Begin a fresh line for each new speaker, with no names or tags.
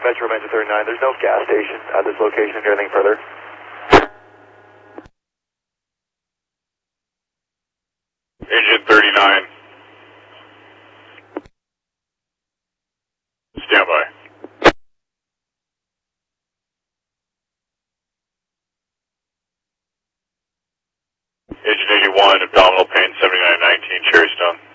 Metro Engine 39. There's no gas station at this location or anything further.
Engine 39. Stand by. Engine 81, abdominal pain 7919, Cherry Stone.